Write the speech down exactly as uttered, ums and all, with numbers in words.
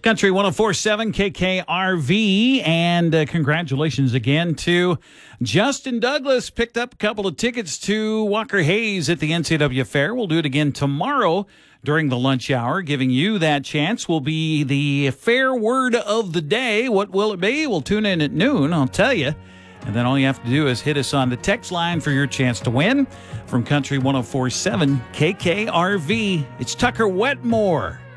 Country one oh four point seven K K R V, and uh, congratulations again to Justin Douglas. Picked up a couple of tickets to Walker Hayes at the N C W Fair. We'll do it again tomorrow during the lunch hour. Giving you that chance will be the fair word of the day. What will it be? We'll tune in at noon, I'll tell you. And then all you have to do is hit us on the text line for your chance to win. From Country one oh four point seven K K R V, it's Tucker Wetmore.